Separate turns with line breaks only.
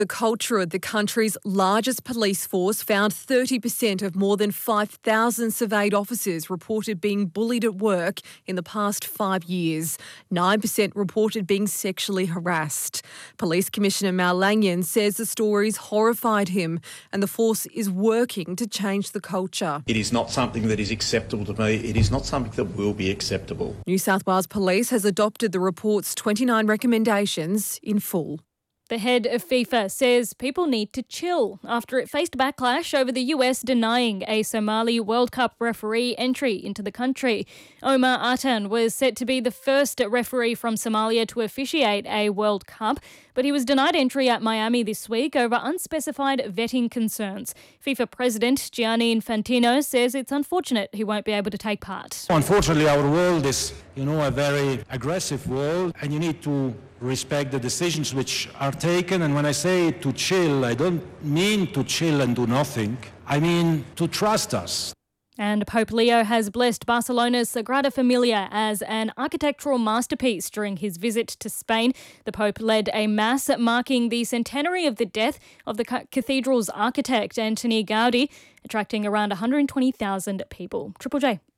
The culture of the country's largest police force found 30% of more than 5,000 surveyed officers reported being bullied at work in the past 5 years. 9% reported being sexually harassed. Police Commissioner Mal Lanyon says the stories horrified him and the force is working to change the culture.
It is not something that is acceptable to me. It is not something that will be acceptable.
New South Wales Police has adopted the report's 29 recommendations in full.
The head of FIFA says people need to chill after it faced backlash over the US denying a Somali World Cup referee entry into the country. Omar Atan was set to be the first referee from Somalia to officiate a World Cup, but he was denied entry at Miami this week over unspecified vetting concerns. FIFA President Gianni Infantino says it's unfortunate he won't be able to take part.
Unfortunately, our world is, a very aggressive world, and you need to respect the decisions which are taken. And when I say to chill, I don't mean to chill and do nothing. I mean to trust us.
And Pope Leo has blessed Barcelona's Sagrada Familia as an architectural masterpiece during his visit to Spain. The Pope led a mass marking the centenary of the death of the cathedral's architect, Antoni Gaudi, attracting around 120,000 people. Triple J.